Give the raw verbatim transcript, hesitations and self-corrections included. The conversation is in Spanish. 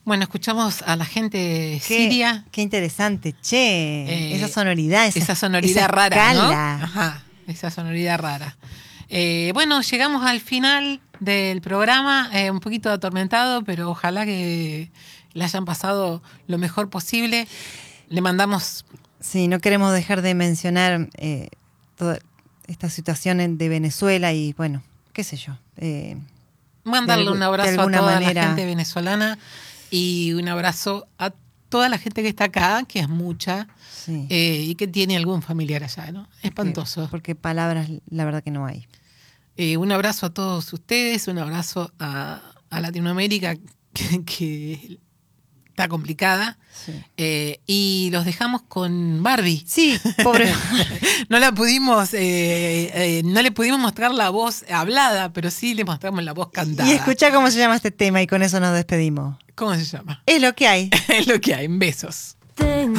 Bueno, escuchamos a la gente de Qué, Siria. Qué interesante, che. Eh, esa sonoridad, esa, esa sonoridad esa rara, escala. ¿no? Ajá, esa sonoridad rara. Eh, bueno, llegamos al final del programa, eh, un poquito atormentado, pero ojalá que la hayan pasado lo mejor posible. Le mandamos... Sí, no queremos dejar de mencionar eh, toda esta situación de Venezuela y, bueno, qué sé yo. Eh, mandarle de, un abrazo de a toda manera... la gente venezolana y un abrazo a toda la gente que está acá, que es mucha, sí. eh, y que tiene algún familiar allá, ¿no? Espantoso. Porque, porque palabras, la verdad que no hay. Eh, un abrazo a todos ustedes, un abrazo a, a Latinoamérica, que, que está complicada. Sí. Eh, y los dejamos con Barbie. Sí, pobre. no la pudimos, eh, eh, no le pudimos mostrar la voz hablada, pero sí le mostramos la voz cantada. Y escuchá cómo se llama este tema y con eso nos despedimos. ¿Cómo se llama? Es lo que hay. Es lo que hay. Besos. Tengo